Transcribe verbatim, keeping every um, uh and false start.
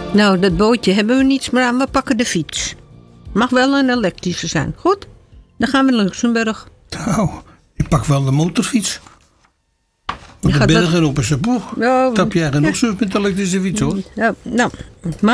Nou, dat bootje hebben we niets meer aan. We pakken de fiets. Mag wel een elektrische zijn. Goed? Dan gaan we naar Luxemburg. Nou, ik pak wel de motorfiets. Want de bergen op een chapeau. Ja, Tap jij ja. genoeg surf met de elektrische fiets, hoor. Ja, nou,